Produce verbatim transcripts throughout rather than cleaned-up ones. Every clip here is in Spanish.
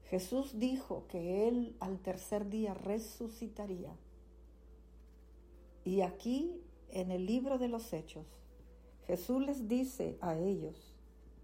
Jesús dijo que Él al tercer día resucitaría. Y aquí, en el libro de los Hechos, Jesús les dice a ellos,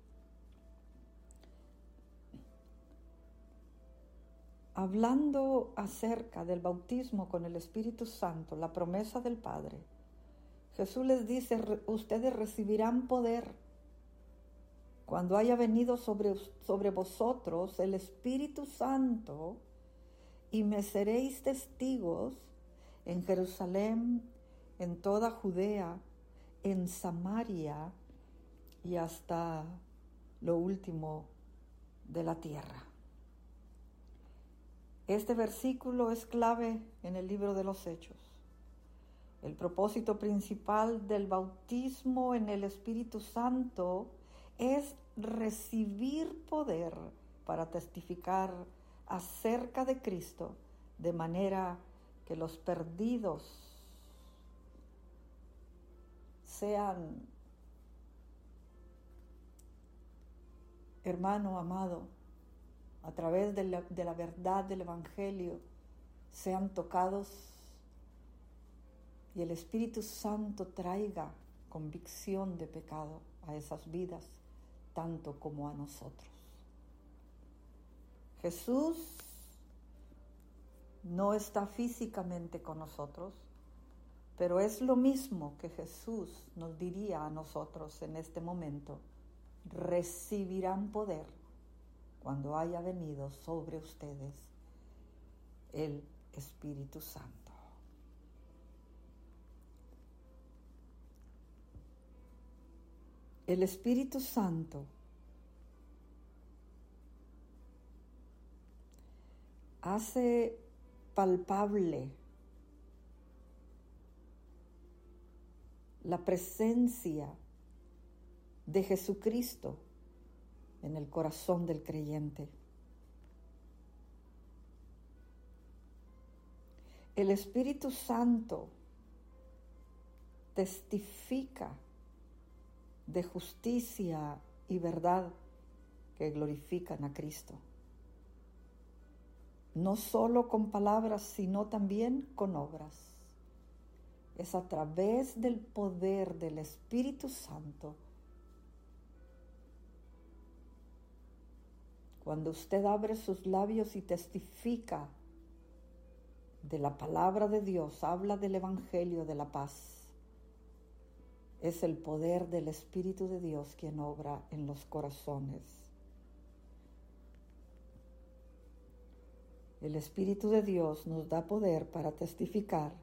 hablando acerca del bautismo con el Espíritu Santo, la promesa del Padre, Jesús les dice, ustedes recibirán poder cuando haya venido sobre, sobre vosotros el Espíritu Santo, y me seréis testigos en Jerusalén, en toda Judea, en Samaria y hasta lo último de la tierra. Este versículo es clave en el libro de los Hechos. El propósito principal del bautismo en el Espíritu Santo es recibir poder para testificar acerca de Cristo, de manera que los perdidos sean, hermano amado, a través de la, de la verdad del Evangelio, sean tocados y el Espíritu Santo traiga convicción de pecado a esas vidas, tanto como a nosotros. Jesús no está físicamente con nosotros, pero es lo mismo que Jesús nos diría a nosotros en este momento: recibirán poder cuando haya venido sobre ustedes el Espíritu Santo. El Espíritu Santo hace palpable la presencia de Jesucristo en el corazón del creyente. El Espíritu Santo testifica de justicia y verdad que glorifican a Cristo, no solo con palabras, sino también con obras. Es a través del poder del Espíritu Santo cuando usted abre sus labios y testifica de la palabra de Dios, habla del Evangelio de la paz. Es el poder del Espíritu de Dios quien obra en los corazones. El Espíritu de Dios nos da poder para testificar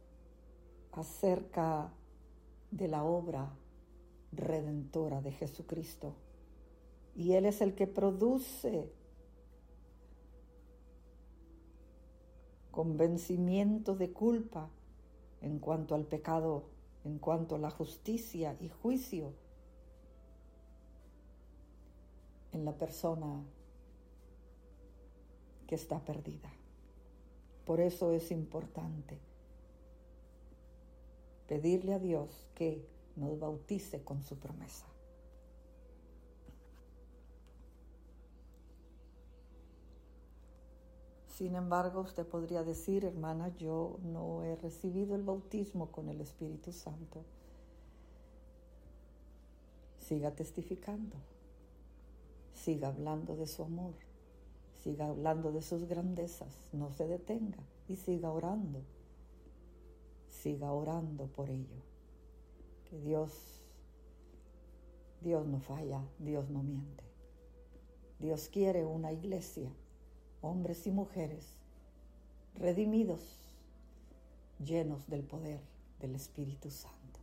acerca de la obra redentora de Jesucristo. Y Él es el que produce convencimiento de culpa en cuanto al pecado, en cuanto a la justicia y juicio en la persona que está perdida. Por eso es importante pedirle a Dios que nos bautice con su promesa. Sin embargo, usted podría decir, hermana, yo no he recibido el bautismo con el Espíritu Santo. Siga testificando, siga hablando de su amor, siga hablando de sus grandezas, no se detenga y siga orando, siga orando por ello. Que Dios, Dios no falla, Dios no miente. Dios quiere una iglesia, hombres y mujeres redimidos, llenos del poder del Espíritu Santo.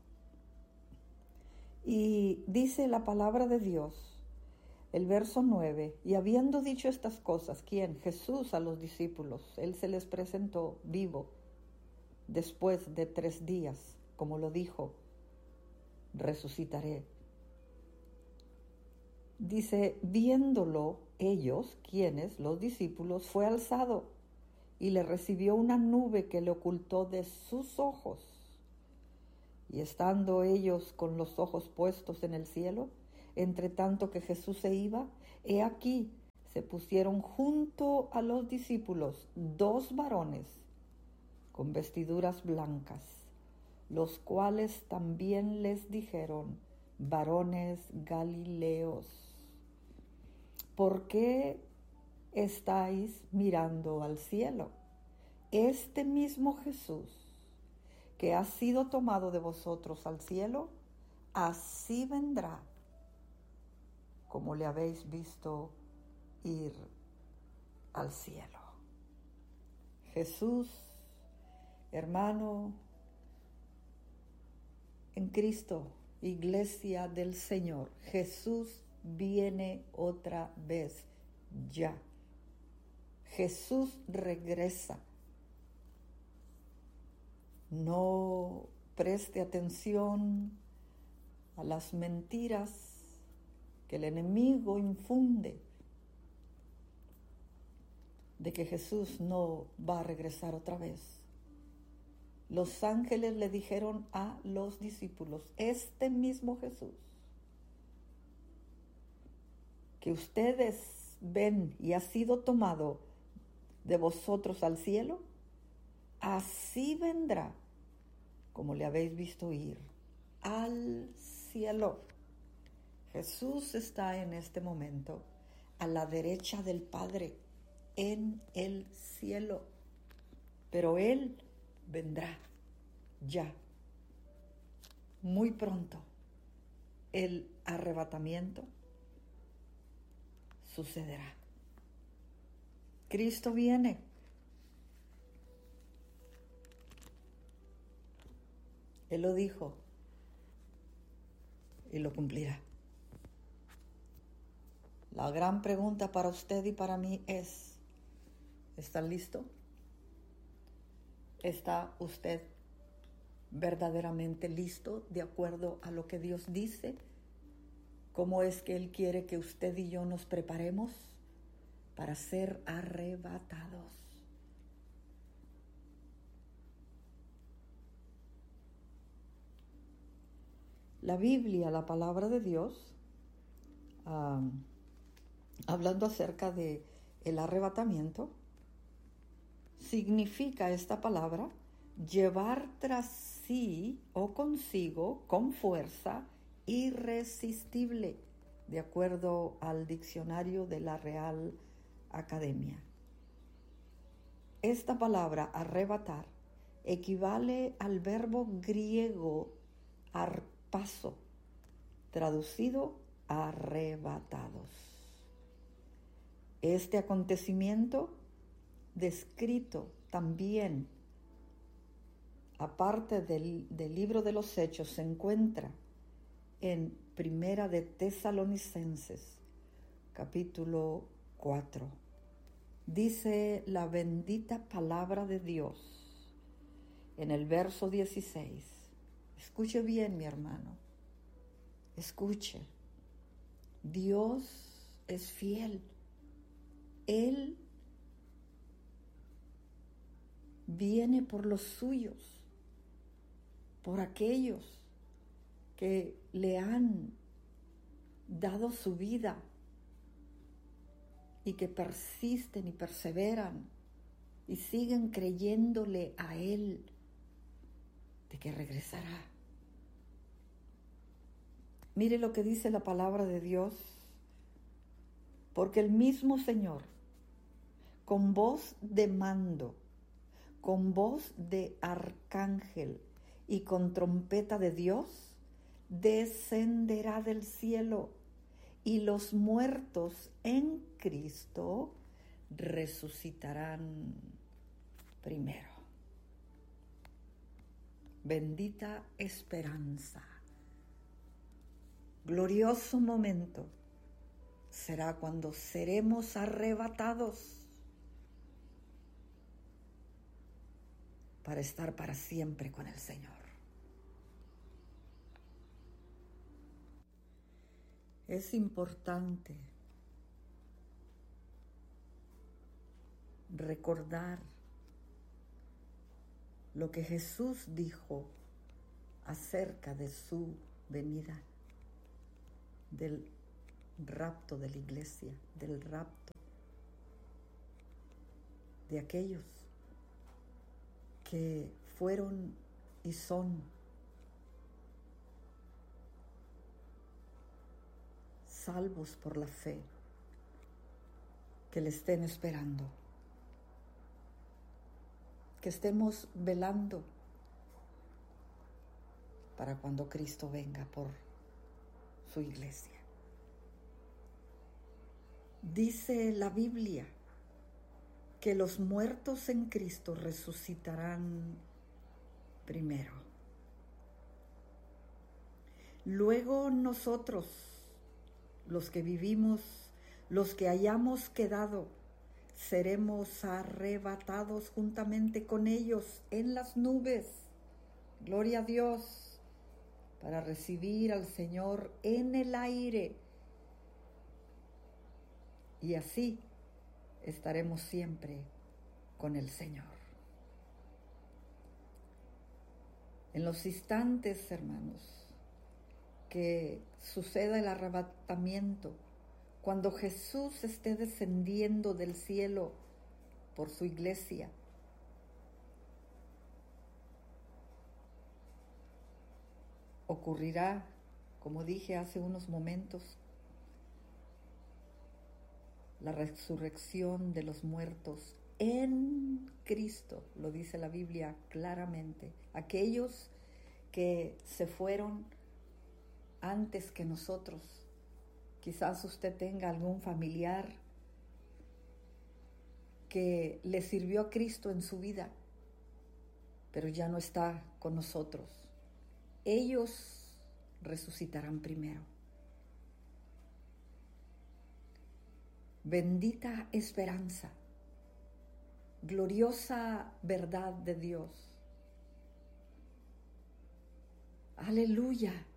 Y dice la palabra de Dios, el verso nueve, y habiendo dicho estas cosas, ¿quién? Jesús a los discípulos. Él se les presentó vivo después de tres días, como lo dijo, resucitaré. Dice, viéndolo ellos, quienes, los discípulos, fue alzado y le recibió una nube que le ocultó de sus ojos. Y estando ellos con los ojos puestos en el cielo, entre tanto que Jesús se iba, he aquí, se pusieron junto a los discípulos dos varones con vestiduras blancas, los cuales también les dijeron: varones Galileos, ¿por qué estáis mirando al cielo? Este mismo Jesús que ha sido tomado de vosotros al cielo, así vendrá como le habéis visto ir al cielo. Jesús, hermano, en Cristo, iglesia del Señor, Jesús viene otra vez ya. Jesús regresa. No preste atención a las mentiras que el enemigo infunde de que Jesús no va a regresar otra vez. Los ángeles le dijeron a los discípulos: este mismo Jesús que ustedes ven y ha sido tomado de vosotros al cielo, así vendrá como le habéis visto ir al cielo. Jesús está en este momento a la derecha del Padre en el cielo, pero Él vendrá ya, muy pronto. El arrebatamiento sucederá. Cristo viene. Él lo dijo y lo cumplirá. La gran pregunta para usted y para mí es: ¿está listo? ¿Está usted verdaderamente listo de acuerdo a lo que Dios dice? ¿Cómo es que Él quiere que usted y yo nos preparemos para ser arrebatados? La Biblia, la palabra de Dios, um, hablando acerca de el arrebatamiento, significa esta palabra llevar tras sí o consigo con fuerza irresistible, de acuerdo al diccionario de la Real Academia. Esta palabra arrebatar equivale al verbo griego arpazo, traducido arrebatados. Este acontecimiento, descrito también, aparte del, del libro de los Hechos, se encuentra en Primera de Tesalonicenses, capítulo cuatro. Dice la bendita palabra de Dios en el verso dieciséis. Escuche bien, mi hermano. Escuche. Dios es fiel. Él viene por los suyos, por aquellos que le han dado su vida y que persisten y perseveran y siguen creyéndole a Él de que regresará. Mire lo que dice la palabra de Dios: porque el mismo Señor, con voz de mando, con voz de arcángel y con trompeta de Dios, descenderá del cielo, y los muertos en Cristo resucitarán primero. Bendita esperanza. Glorioso momento será cuando seremos arrebatados para estar para siempre con el Señor. Es importante recordar lo que Jesús dijo acerca de su venida, del rapto de la iglesia, del rapto de aquellos que fueron y son salvos por la fe, que le estén esperando, que estemos velando para cuando Cristo venga por su iglesia. Dice la Biblia que los muertos en Cristo resucitarán primero. Luego nosotros, los que vivimos, los que hayamos quedado, seremos arrebatados juntamente con ellos en las nubes. Gloria a Dios, para recibir al Señor en el aire. Y así estaremos siempre con el Señor. En los instantes, hermanos, que suceda el arrebatamiento, cuando Jesús esté descendiendo del cielo por su iglesia, ocurrirá, como dije hace unos momentos, la resurrección de los muertos en Cristo, lo dice la Biblia claramente. Aquellos que se fueron antes que nosotros. Quizás usted tenga algún familiar que le sirvió a Cristo en su vida, pero ya no está con nosotros. Ellos resucitarán primero. Bendita esperanza, gloriosa verdad de Dios. Aleluya.